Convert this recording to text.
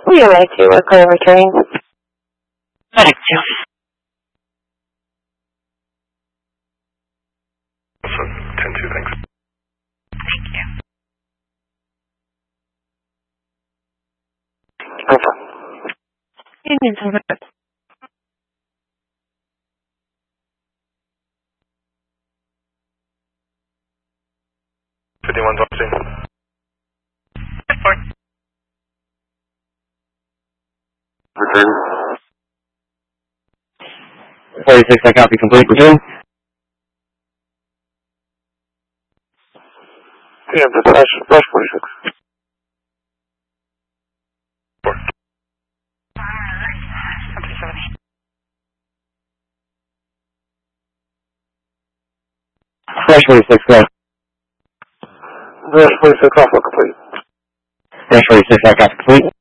We are ready to clear returning. Thank you. 10-2, thanks. Thank you. Alpha. Union 7. 51's on scene. Report. Return. 46, I copy, complete, return. Yeah, the flash 46. Flash 46, go. Flash 46, Alpha complete. Flash 46, I copy, complete.